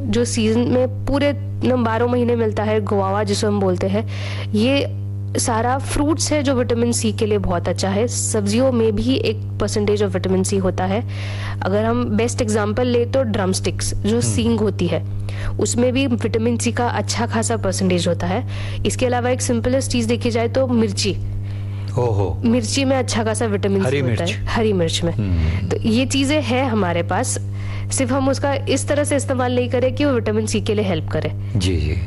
जो सीजन में पूरे 12 महीने मिलता है, गुआवा जिसको हम बोलते हैं, ये सारा फ्रूट्स है जो विटामिन सी के लिए बहुत अच्छा है। सब्जियों में भी 1% ऑफ विटामिन सी होता है। अगर हम बेस्ट एग्जांपल ले तो ड्रम स्टिक्स जो सींग होती है, उसमें भी विटामिन सी का अच्छा खासा परसेंटेज होता है। इसके अलावा एक सिंपलेस्ट चीज देखी जाए तो मिर्ची, मिर्ची में अच्छा खासा विटामिन सी होता है, हरी मिर्च में। तो ये चीजें हैं हमारे पास, सिर्फ हम उसका इस तरह से इस्तेमाल नहीं करें कि वो विटामिन सी के लिए हेल्प करे। जी जी।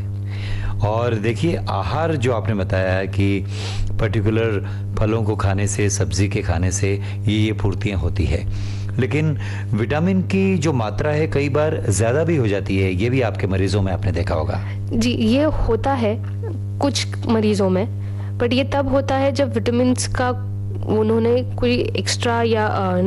और देखिए, आहार जो आपने बताया है कि पर्टिकुलर फलों को खाने से, सब्जी के खाने से ये पूर्तियां होती है, लेकिन विटामिन की जो मात्रा है कई बार ज्यादा भी हो जाती है, ये भी आपके मरीजों में आपने देखा होगा। जी, ये होता है कुछ मरीजों में, बट ये तब होता है जब विटामिन का उन्होंने कोई एक्स्ट्रा या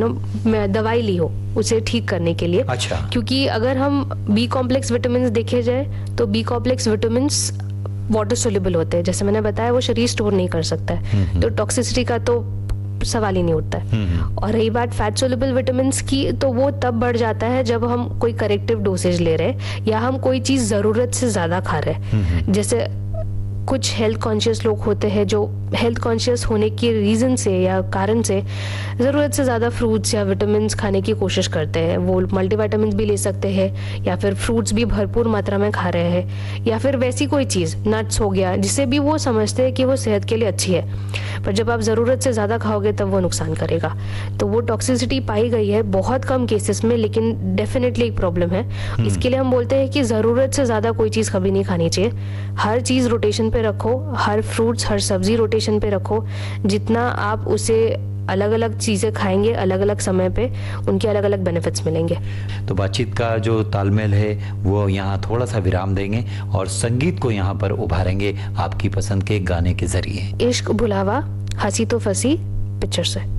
दवाई ली हो उसे ठीक करने के लिए। अच्छा। क्योंकि अगर हम बी कॉम्प्लेक्स विटामिन देखे जाए तो B complex vitamin water soluble होते हैं, जैसे मैंने बताया वो शरीर स्टोर नहीं कर सकता है, तो टॉक्सिसिटी का तो सवाल ही नहीं उठता है। और रही बात फैट सोल्यूबल विटामिन की, तो वो तब बढ़ जाता है जब हम कोई करेक्टिव डोसेज ले रहे हैं या हम कोई चीज जरूरत से ज्यादा खा रहे हैं। जैसे कुछ हेल्थ कॉन्शियस लोग होते हैं जो हेल्थ कॉन्शियस होने के रीजन से या कारण से ज़रूरत से ज़्यादा फ्रूट्स या विटामिन खाने की कोशिश करते हैं। वो मल्टीविटामिन भी ले सकते हैं या फिर फ्रूट्स भी भरपूर मात्रा में खा रहे हैं, या फिर वैसी कोई चीज़ नट्स हो गया जिसे भी वो समझते हैं कि वो सेहत के लिए अच्छी है, पर जब आप ज़रूरत से ज़्यादा खाओगे तब वो नुकसान करेगा। तो वो टॉक्सिसिटी पाई गई है बहुत कम केसेस में, लेकिन डेफिनेटली एक प्रॉब्लम है। इसके लिए हम बोलते हैं कि ज़रूरत से ज़्यादा कोई चीज़ कभी नहीं खानी चाहिए। हर चीज़ रोटेशन पे रखो, हर फ्रूट्स हर सब्जी रोटेशन पे रखो। जितना आप उसे अलग अलग चीजें खाएंगे अलग अलग समय पे, उनके अलग अलग बेनिफिट्स मिलेंगे। तो बातचीत का जो तालमेल है वो यहाँ थोड़ा सा विराम देंगे और संगीत को यहाँ पर उभारेंगे आपकी पसंद के गाने के जरिए। इश्क भुलावा हंसी तो फंसी पिक्चर से।